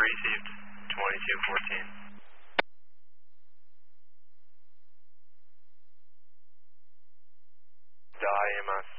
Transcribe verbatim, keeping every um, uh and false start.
received, twenty-two fourteen. D I E M S.